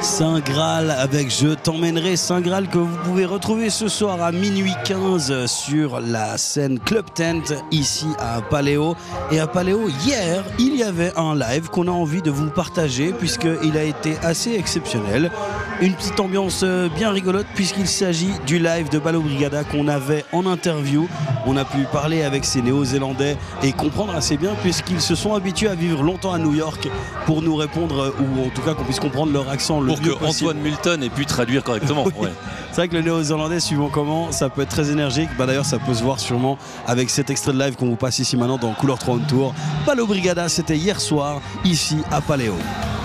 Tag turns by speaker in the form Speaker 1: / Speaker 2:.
Speaker 1: Saint Graal avec Je t'emmènerai. Saint Graal que vous pouvez retrouver ce soir à minuit 15 sur la scène Club Tent ici à Paléo. Et à Paléo, hier, il y avait un live qu'on a envie de vous partager puisqu'il a été assez exceptionnel. Une petite ambiance bien rigolote puisqu'il s'agit du live de Ballo Brigada qu'on avait en interview. On a pu parler avec ces Néo-Zélandais et comprendre assez bien puisqu'ils se sont habitués à vivre longtemps à New York pour nous répondre, ou en tout cas qu'on puisse comprendre leur accent le
Speaker 2: pour
Speaker 1: mieux
Speaker 2: que
Speaker 1: possible.
Speaker 2: Antoine Multon ait pu traduire correctement.
Speaker 1: Oui.
Speaker 2: Ouais.
Speaker 1: C'est vrai que le Néo-Zélandais, suivant comment, ça peut être très énergique. D'ailleurs, ça peut se voir sûrement avec cet extrait de live qu'on vous passe ici maintenant dans Couleur 3 on Tour. Ballo Brigada, c'était hier soir ici à Paléo.